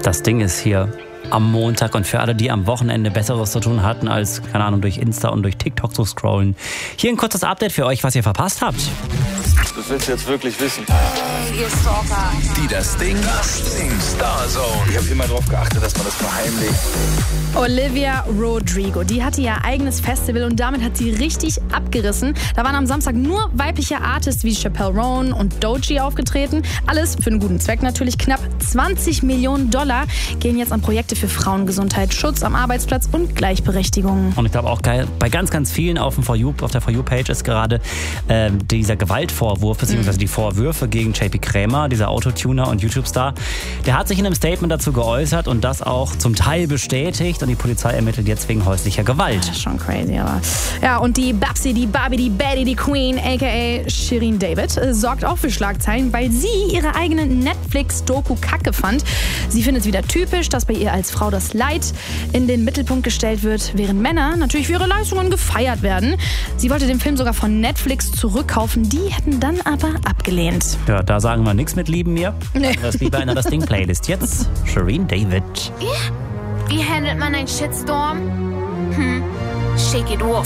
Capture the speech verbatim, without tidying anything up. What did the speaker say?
Das Ding ist hier am Montag und für alle, die am Wochenende Besseres zu tun hatten, als, keine Ahnung, durch Insta und durch TikTok zu scrollen. Hier ein kurzes Update für euch, was ihr verpasst habt. Das willst du jetzt wirklich wissen. Ihr Stalker. Die das Ding, das Ding Star Zone. Ich habe immer darauf geachtet, dass man das verheimlicht. Olivia Rodrigo, die hatte ihr eigenes Festival und damit hat sie richtig abgerissen. Da waren am Samstag nur weibliche Artists wie Chappelle Roan und Doechii aufgetreten. Alles für einen guten Zweck natürlich. Knapp zwanzig Millionen Dollar gehen jetzt an Projekte für Frauengesundheit, Schutz am Arbeitsplatz und Gleichberechtigung. Und ich glaube auch geil, bei ganz, ganz vielen auf, dem For You, auf der For You-Page ist gerade äh, dieser Gewaltvorwurf, beziehungsweise die Vorwürfe gegen J P Krämer, dieser Autotuner und YouTube-Star. Der hat sich in einem Statement dazu geäußert und das auch zum Teil bestätigt. Und die Polizei ermittelt jetzt wegen häuslicher Gewalt. Das ist schon crazy, aber... Ja, und die Babsi, die Barbie, die Betty, die Queen, aka Shirin David, äh, sorgt auch für Schlagzeilen, weil sie ihre eigene Netflix-Doku kacke fand. Sie findet es wieder typisch, dass bei ihr als Frau das Leid in den Mittelpunkt gestellt wird, während Männer natürlich für ihre Leistungen gefeiert werden. Sie wollte den Film sogar von Netflix zurückkaufen, die hätten dann aber abgelehnt. Ja, da sagen wir nichts mit Lieben mir. Nee. Das lieber in der Das Ding Playlist. Jetzt Shirin David. Wie handelt man einen Shitstorm? Hm, shake it off.